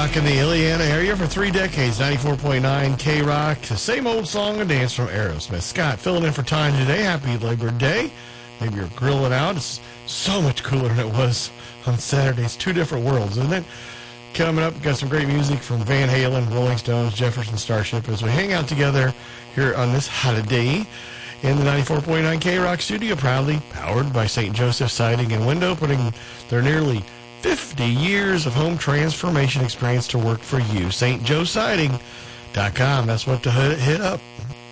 K-Rock in the Ileana area for 3 decades. 94.9 K-Rock. The same old song and dance from Aerosmith. Scott filling in for Time today. Happy Labor Day. Maybe you're grilling out. It's so much cooler than it was on Saturday. It's two different worlds, isn't it? Coming up, we've got some great music from Van Halen, Rolling Stones, Jefferson Starship as we hang out together here on this holiday in the 94.9 K-Rock studio, proudly powered by St. Joseph Siding and Window, putting their nearly 50 years of home transformation experience to work for you. stjoesiding.com. That's what to hit up.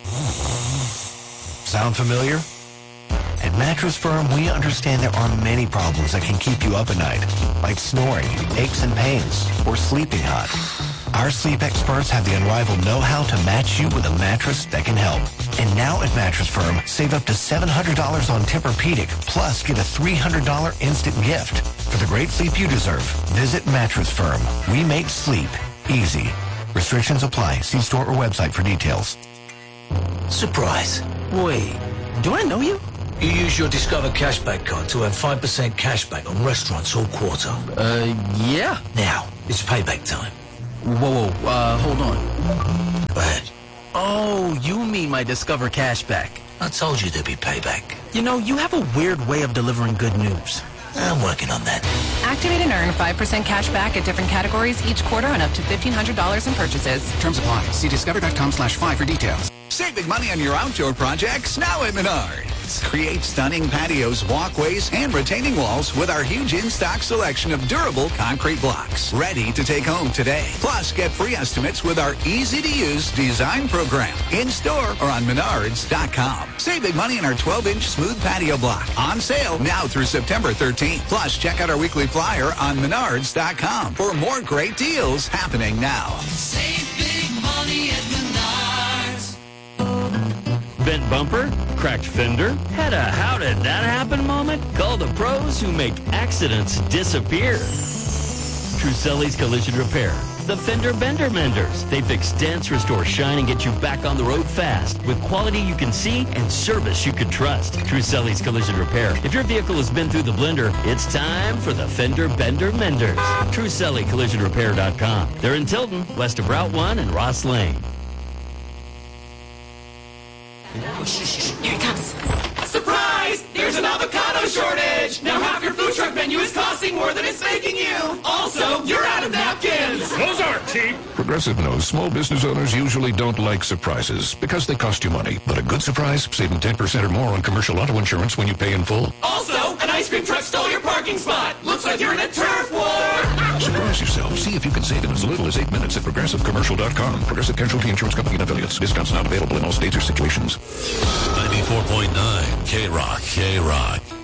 Sound familiar? At Mattress Firm, we understand there are many problems that can keep you up at night, like snoring, aches and pains, or sleeping hot. Our sleep experts have the unrivaled know-how to match you with a mattress that can help. And now at Mattress Firm, save up to $700 on Tempur-Pedic, plus get a $300 instant gift. For the great sleep you deserve, visit Mattress Firm. We make sleep easy. Restrictions apply. See store or website for details. Surprise. Wait, do I know you? You use your Discover Cashback card to earn 5% cashback on restaurants all quarter. Yeah. Now, it's payback time. Whoa, hold on. Go ahead. Oh, you mean my Discover Cashback. I told you there'd be payback. You know, you have a weird way of delivering good news. I'm working on that. Activate and earn 5% cash back at different categories each quarter on up to $1,500 in purchases. Terms apply. See discover.com/5 for details. Save big money on your outdoor projects now at Menards. Create stunning patios, walkways, and retaining walls with our huge in-stock selection of durable concrete blocks. Ready to take home today. Plus, get free estimates with our easy-to-use design program. In-store or on Menards.com. Save big money on our 12-inch smooth patio block. On sale now through September 13th. Plus, check out our weekly flyer on Menards.com for more great deals happening now. Save big money at Menards. Bent bumper? Cracked fender? Had a how did that happen moment? Call the pros who make accidents disappear. Truselli's Collision Repair. The Fender Bender Menders. They fix dents, restore shine, and get you back on the road fast with quality you can see and service you can trust. Truselli's Collision Repair. If your vehicle has been through the blender, it's time for the Fender Bender Menders. TruSellyCollisionRepair.com. They're in Tilton, west of Route 1 and Ross Lane. Here it comes. Surprise! There's an avocado shortage! Now half your food truck menu is costing more than it's making you! Also, you're out of napkins! Those aren't cheap! Progressive knows small business owners usually don't like surprises because they cost you money. But a good surprise, saving 10% or more on commercial auto insurance when you pay in full. Also, an ice cream truck stole your parking spot! Looks like you're in a turf war! Surprise yourself. See if you can save in as little as 8 minutes at ProgressiveCommercial.com. Progressive Casualty Insurance Company and Affiliates. Discounts not available in all states or situations. 94.9 K-Rock.